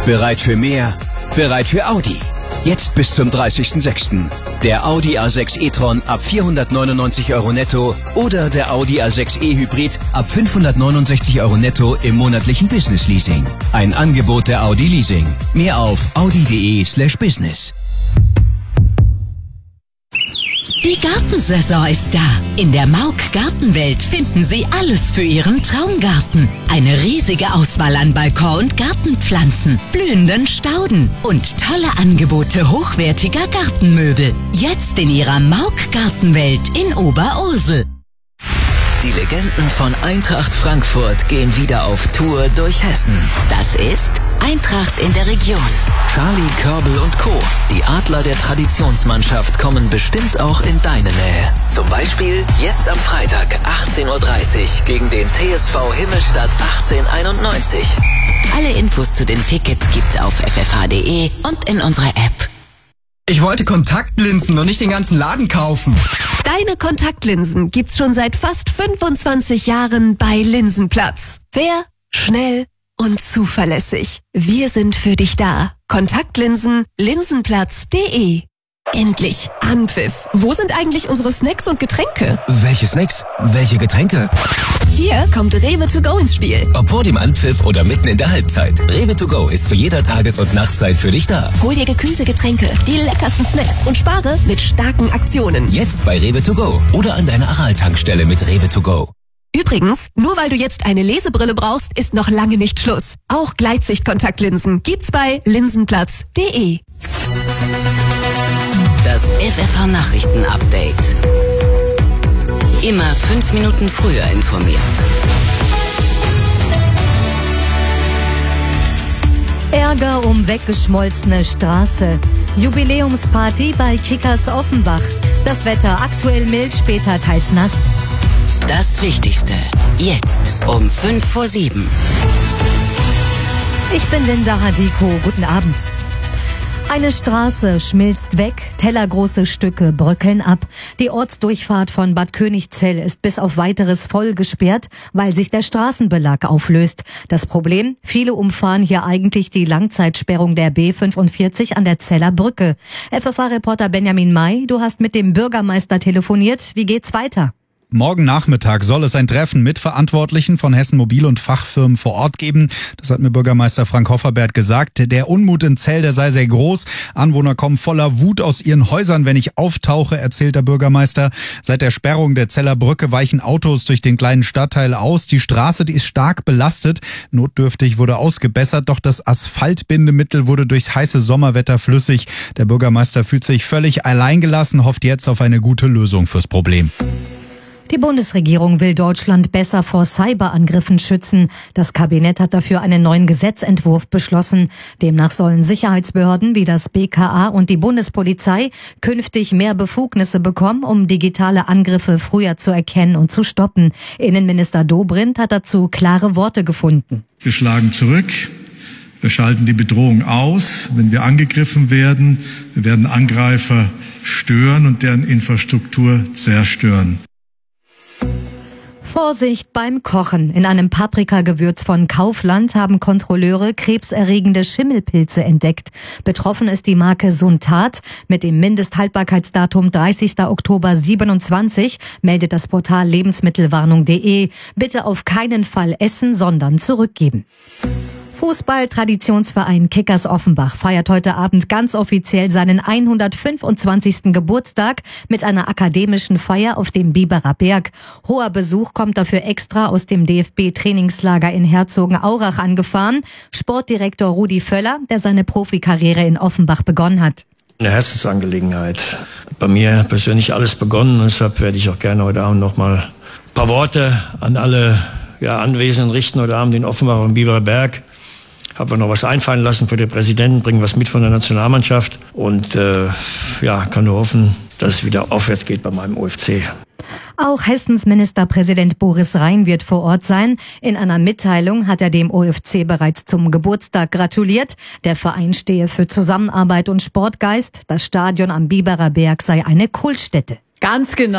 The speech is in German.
Bereit für mehr? Bereit für Audi? Jetzt bis zum 30.06. Der Audi A6 e-tron ab 499 € netto oder der Audi A6 e-Hybrid ab 569 € netto im monatlichen Business Leasing. Ein Angebot der Audi Leasing. Mehr auf audi.de/business. Die Gartensaison ist da. In der Mauk Gartenwelt finden Sie alles für Ihren Traumgarten. Eine riesige Auswahl an Balkon- und Gartenpflanzen, blühenden Stauden und tolle Angebote hochwertiger Gartenmöbel. Jetzt in Ihrer Mauk Gartenwelt in Oberursel. Die Legenden von Eintracht Frankfurt gehen wieder auf Tour durch Hessen. Das ist Eintracht in der Region. Charlie, Körbel und Co. Die Adler der Traditionsmannschaft kommen bestimmt auch in deine Nähe. Zum Beispiel jetzt am Freitag 18:30 Uhr gegen den TSV Himmelstadt 1891. Alle Infos zu den Tickets gibt's auf ffh.de und in unserer App. Ich wollte Kontaktlinsen und nicht den ganzen Laden kaufen. Deine Kontaktlinsen gibt's schon seit fast 25 Jahren bei Linsenplatz. Fair, schnell und zuverlässig. Wir sind für dich da. Kontaktlinsen, linsenplatz.de. Endlich Anpfiff. Wo sind eigentlich unsere Snacks und Getränke? Welche Snacks? Welche Getränke? Hier kommt Rewe to go ins Spiel. Ob vor dem Anpfiff oder mitten in der Halbzeit. Rewe to go ist zu jeder Tages- und Nachtzeit für dich da. Hol dir gekühlte Getränke, die leckersten Snacks und spare mit starken Aktionen. Jetzt bei Rewe to go oder an deiner Aral-Tankstelle mit Rewe to go. Übrigens, nur weil du jetzt eine Lesebrille brauchst, ist noch lange nicht Schluss. Auch Gleitsicht-Kontaktlinsen gibt's bei linsenplatz.de. Das FFH-Nachrichten-Update. Immer 5 Minuten früher informiert. Ärger um weggeschmolzene Straße. Jubiläumsparty bei Kickers Offenbach. Das Wetter aktuell mild, später teils nass. Das Wichtigste. Jetzt um 6:55. Ich bin Linda Hadiko. Guten Abend. Eine Straße schmilzt weg, tellergroße Stücke bröckeln ab. Die Ortsdurchfahrt von Bad Königszell ist bis auf Weiteres voll gesperrt, weil sich der Straßenbelag auflöst. Das Problem? Viele umfahren hier eigentlich die Langzeitsperrung der B45 an der Zeller Brücke. FFH-Reporter Benjamin May, du hast mit dem Bürgermeister telefoniert. Wie geht's weiter? Morgen Nachmittag soll es ein Treffen mit Verantwortlichen von Hessen Mobil und Fachfirmen vor Ort geben. Das hat mir Bürgermeister Frank Hofferberg gesagt. Der Unmut in Zell, der sei sehr groß. Anwohner kommen voller Wut aus ihren Häusern, wenn ich auftauche, erzählt der Bürgermeister. Seit der Sperrung der Zeller Brücke weichen Autos durch den kleinen Stadtteil aus. Die Straße, die ist stark belastet. Notdürftig wurde ausgebessert, doch das Asphaltbindemittel wurde durchs heiße Sommerwetter flüssig. Der Bürgermeister fühlt sich völlig alleingelassen, hofft jetzt auf eine gute Lösung fürs Problem. Die Bundesregierung will Deutschland besser vor Cyberangriffen schützen. Das Kabinett hat dafür einen neuen Gesetzentwurf beschlossen. Demnach sollen Sicherheitsbehörden wie das BKA und die Bundespolizei künftig mehr Befugnisse bekommen, um digitale Angriffe früher zu erkennen und zu stoppen. Innenminister Dobrindt hat dazu klare Worte gefunden. Wir schlagen zurück. Wir schalten die Bedrohung aus, wenn wir angegriffen werden. Wir werden Angreifer stören und deren Infrastruktur zerstören. Vorsicht beim Kochen. In einem Paprikagewürz von Kaufland haben Kontrolleure krebserregende Schimmelpilze entdeckt. Betroffen ist die Marke Suntat. Mit dem Mindesthaltbarkeitsdatum 30. Oktober 27 meldet das Portal lebensmittelwarnung.de. Bitte auf keinen Fall essen, sondern zurückgeben. Fußball-Traditionsverein Kickers Offenbach feiert heute Abend ganz offiziell seinen 125. Geburtstag mit einer akademischen Feier auf dem Biberer Berg. Hoher Besuch kommt dafür extra aus dem DFB-Trainingslager in Herzogenaurach angefahren. Sportdirektor Rudi Völler, der seine Profikarriere in Offenbach begonnen hat. Eine Herzensangelegenheit. Bei mir persönlich alles begonnen, deshalb werde ich auch gerne heute Abend noch mal ein paar Worte an alle Anwesenden richten heute Abend in Offenbach und Biberer Berg. Haben wir noch was einfallen lassen für den Präsidenten, bringen was mit von der Nationalmannschaft und kann nur hoffen, dass es wieder aufwärts geht bei meinem OFC. Auch Hessens Ministerpräsident Boris Rhein wird vor Ort sein. In einer Mitteilung hat er dem OFC bereits zum Geburtstag gratuliert. Der Verein stehe für Zusammenarbeit und Sportgeist. Das Stadion am Biberer Berg sei eine Kultstätte. Ganz genau.